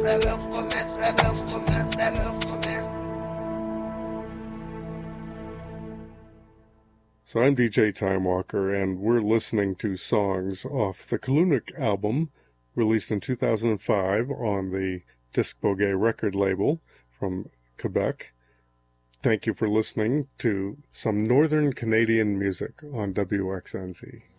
So I'm DJ Time Walker, and we're listening to songs off the Kalunuk album, released in 2005 on the Disc Boguet record label from Quebec. Thank you for listening to some Northern Canadian music on WXNZ.